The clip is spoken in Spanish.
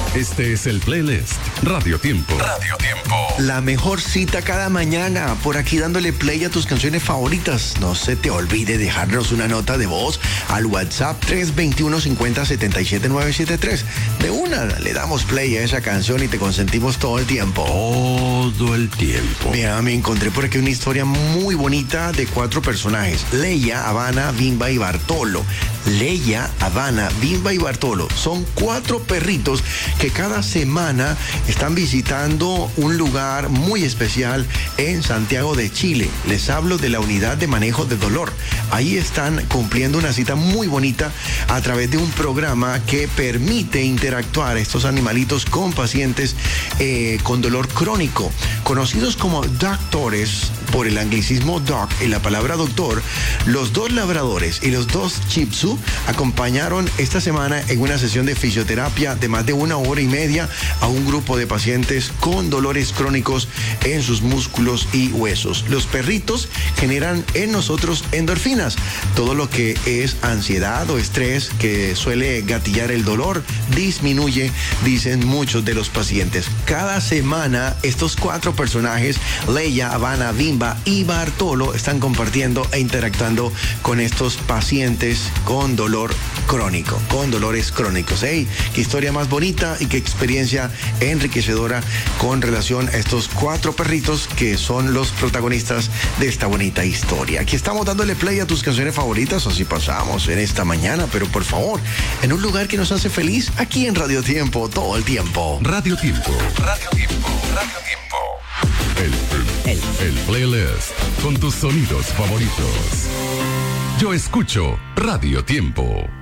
Este es el playlist Radio Tiempo. Radio Tiempo. La mejor cita cada mañana, por aquí dándole play a tus canciones favoritas. No se te olvide dejarnos una nota de voz al WhatsApp 321-50-77-973. De una, le damos play a esa canción y te consentimos todo el tiempo. Todo el tiempo. Mira, me encontré por aquí una historia muy bonita de 4 personajes: Leia, Habana, Bimba y Bartolo. Leia, Habana, Bimba y Bartolo son 4 perritos que cada semana están visitando un lugar muy especial en Santiago de Chile. Les hablo de la unidad de manejo de dolor. Ahí están cumpliendo una cita muy bonita a través de un programa que permite interactuar a estos animalitos con pacientes con dolor crónico, conocidos como doctores por el anglicismo doc y la palabra doctor. Los 2 labradores y los 2 shih tzu acompañaron esta semana en una sesión de fisioterapia de más de 1 hora y media a un grupo de pacientes con dolores crónicos en sus músculos y huesos. Los perritos generan en nosotros endorfinas, todo lo que es ansiedad o estrés que suele gatillar el dolor disminuye, dicen muchos de los pacientes. Cada semana estos 4 personajes, Leia, Habana, Bimba y Bartolo, están compartiendo e interactuando con estos pacientes con dolor crónico, con dolores crónicos. ¡Hey! ¡Qué historia más bonita y qué experiencia enriquecedora con relación a estos 4 perritos que son los protagonistas de esta bonita historia! Aquí estamos dándole play a tus canciones favoritas, así pasamos en esta mañana, pero por favor, en un lugar que nos hace feliz, aquí en Radio Tiempo, todo el tiempo. Radio Tiempo. Radio Tiempo. Radio Tiempo. El playlist con tus sonidos favoritos. Yo escucho Radio Tiempo.